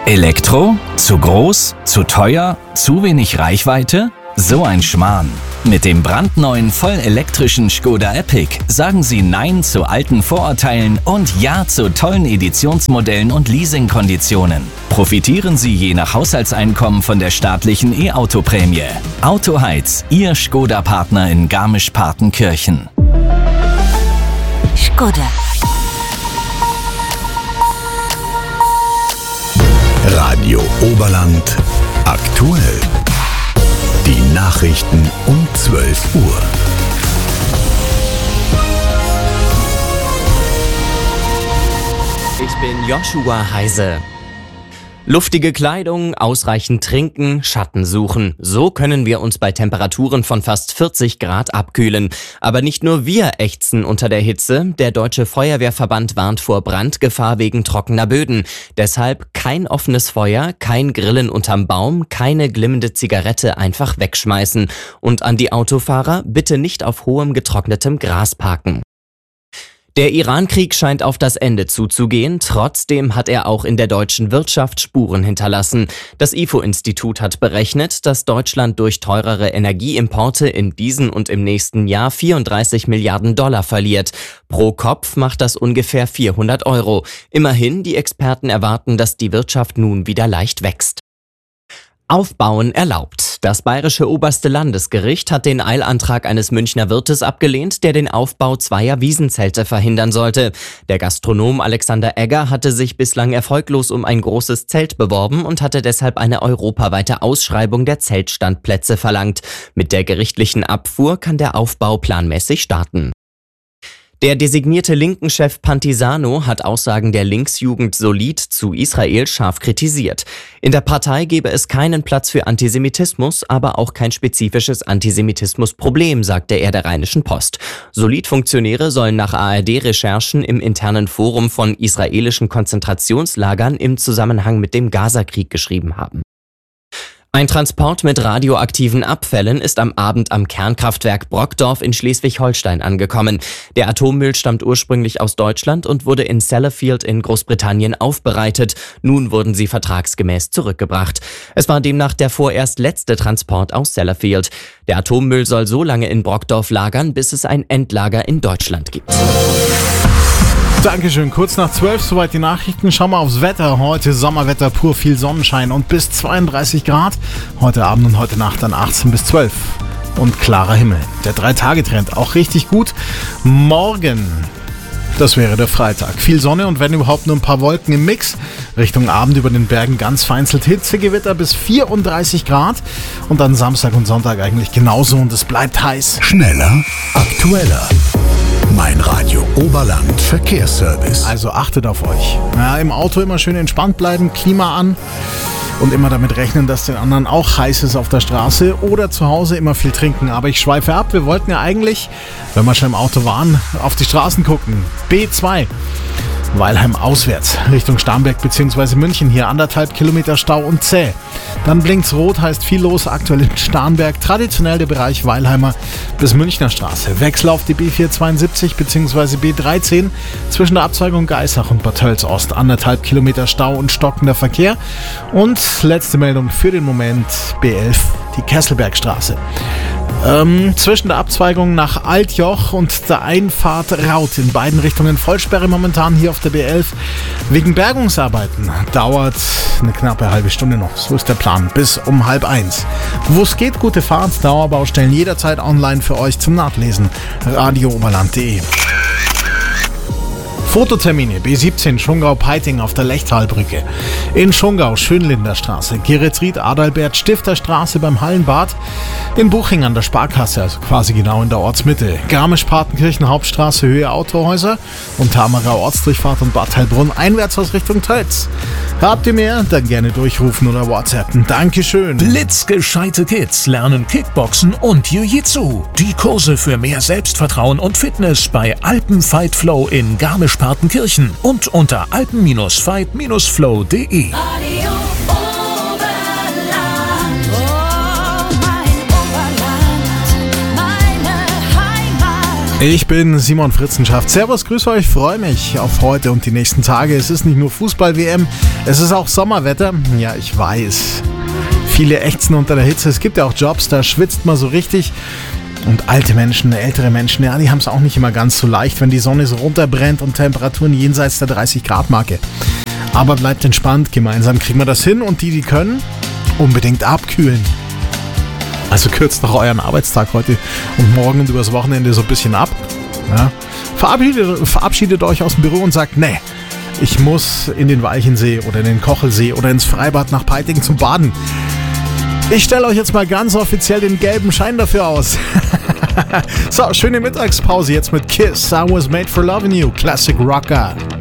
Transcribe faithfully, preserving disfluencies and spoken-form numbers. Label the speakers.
Speaker 1: Elektro? Zu groß? Zu teuer? Zu wenig Reichweite? So ein Schmarrn. Mit dem brandneuen vollelektrischen Škoda Epic sagen Sie Nein zu alten Vorurteilen und Ja zu tollen Editionsmodellen und Leasingkonditionen. Profitieren Sie je nach Haushaltseinkommen von der staatlichen E-Auto-Prämie. Autoheiz, Ihr Škoda-Partner in Garmisch-Partenkirchen.
Speaker 2: Škoda.
Speaker 3: Radio Oberland aktuell. Die Nachrichten um zwölf Uhr.
Speaker 4: Ich bin Joshua Heise. Luftige Kleidung, ausreichend trinken, Schatten suchen. So können wir uns bei Temperaturen von fast vierzig Grad abkühlen. Aber nicht nur wir ächzen unter der Hitze. Der Deutsche Feuerwehrverband warnt vor Brandgefahr wegen trockener Böden. Deshalb kein offenes Feuer, kein Grillen unterm Baum, keine glimmende Zigarette einfach wegschmeißen. Und an die Autofahrer, bitte nicht auf hohem getrocknetem Gras parken. Der Iran-Krieg scheint auf das Ende zuzugehen, trotzdem hat er auch in der deutschen Wirtschaft Spuren hinterlassen. Das I F O-Institut hat berechnet, dass Deutschland durch teurere Energieimporte in diesem und im nächsten Jahr vierunddreißig Milliarden Dollar verliert. Pro Kopf macht das ungefähr vierhundert Euro. Immerhin, die Experten erwarten, dass die Wirtschaft nun wieder leicht wächst. Aufbauen erlaubt. Das Bayerische Oberste Landesgericht hat den Eilantrag eines Münchner Wirtes abgelehnt, der den Aufbau zweier Wiesenzelte verhindern sollte. Der Gastronom Alexander Egger hatte sich bislang erfolglos um ein großes Zelt beworben und hatte deshalb eine europaweite Ausschreibung der Zeltstandplätze verlangt. Mit der gerichtlichen Abfuhr kann der Aufbau planmäßig starten. Der designierte Linken-Chef Pantisano hat Aussagen der Linksjugend Solid zu Israel scharf kritisiert. In der Partei gebe es keinen Platz für Antisemitismus, aber auch kein spezifisches Antisemitismusproblem, sagte er der Rheinischen Post. Solid-Funktionäre sollen nach A R D-Recherchen im internen Forum von israelischen Konzentrationslagern im Zusammenhang mit dem Gazakrieg geschrieben haben. Ein Transport mit radioaktiven Abfällen ist am Abend am Kernkraftwerk Brockdorf in Schleswig-Holstein angekommen. Der Atommüll stammt ursprünglich aus Deutschland und wurde in Sellafield in Großbritannien aufbereitet. Nun wurden sie vertragsgemäß zurückgebracht. Es war demnach der vorerst letzte Transport aus Sellafield. Der Atommüll soll so lange in Brockdorf lagern, bis es ein Endlager in Deutschland gibt.
Speaker 5: Dankeschön. Kurz nach zwölf, soweit die Nachrichten. Schauen wir aufs Wetter. Heute Sommerwetter pur, viel Sonnenschein und bis zweiunddreißig Grad. Heute Abend und heute Nacht dann achtzehn bis zwölf. Und klarer Himmel. Der drei-Tage-Trend auch richtig gut. Morgen, das wäre der Freitag. Viel Sonne und wenn überhaupt nur ein paar Wolken im Mix. Richtung Abend über den Bergen ganz vereinzelt Hitzegewitter bis vierunddreißig Grad. Und dann Samstag und Sonntag eigentlich genauso und es bleibt heiß.
Speaker 3: Schneller, aktueller. Mein Radio Oberland Verkehrsservice.
Speaker 5: Also achtet auf euch. Ja, im Auto immer schön entspannt bleiben, Klima an und immer damit rechnen, dass den anderen auch heiß ist auf der Straße oder zu Hause immer viel trinken. Aber ich schweife ab. Wir wollten ja eigentlich, wenn wir schon im Auto waren, auf die Straßen gucken. B zwei. Weilheim auswärts, Richtung Starnberg bzw. München. Hier anderthalb Kilometer Stau und zäh. Dann blinkt's rot, heißt viel los, aktuell in Starnberg. Traditionell der Bereich Weilheimer bis Münchner Straße. Wechsel auf die B vierhundertzweiundsiebzig bzw. B dreizehn zwischen der Abzweigung Geissach und Bad Tölz Ost. Anderthalb Kilometer Stau und stockender Verkehr. Und letzte Meldung für den Moment, B elf, die Kesselbergstraße. Ähm, zwischen der Abzweigung nach Altjoch und der Einfahrt Raut in beiden Richtungen Vollsperre momentan hier auf der B elf. Wegen Bergungsarbeiten dauert eine knappe halbe Stunde noch. So ist der Plan. Bis um halb eins. Wo es geht, gute Fahrt. Dauerbaustellen jederzeit online für euch zum Nachlesen. radio oberland punkt de. Fototermine B siebzehn Schongau-Peiting auf der Lechtalbrücke. In Schongau Schönlinder Straße, Geretsried Adalbert Stifterstraße beim Hallenbad. In Buching an der Sparkasse, also quasi genau in der Ortsmitte. Garmisch-Partenkirchen Hauptstraße Höhe Autohäuser und Tamarer Ortsdurchfahrt und Bad Heilbrunn einwärts aus Richtung Tölz. Habt ihr mehr? Dann gerne durchrufen oder WhatsAppen. Dankeschön.
Speaker 6: Blitzgescheite Kids lernen Kickboxen und Jiu-Jitsu. Die Kurse für mehr Selbstvertrauen und Fitness bei Alpen Fight Flow in Garmisch-Partenkirchen und unter alpen Fight Flow punkt de.
Speaker 5: Ich bin Simon Fritzenschaft. Servus, grüß euch, freue mich auf heute und die nächsten Tage. Es ist nicht nur Fußball-W M, es ist auch Sommerwetter. Ja, ich weiß. Viele ächzen unter der Hitze. Es gibt ja auch Jobs, da schwitzt man so richtig. Und alte Menschen, ältere Menschen, ja, die haben es auch nicht immer ganz so leicht, wenn die Sonne so runterbrennt und Temperaturen jenseits der dreißig Grad Marke. Aber bleibt entspannt, gemeinsam kriegen wir das hin und die, die können, unbedingt abkühlen. Also kürzt noch euren Arbeitstag heute und morgen und übers Wochenende so ein bisschen ab. Ja. Verabschiedet, verabschiedet euch aus dem Büro und sagt, nee, ich muss in den Walchensee oder in den Kochelsee oder ins Freibad nach Peiting zum Baden. Ich stelle euch jetzt mal ganz offiziell den gelben Schein dafür aus. So, schöne Mittagspause jetzt mit Kiss. I was made for loving you. Classic Rocker.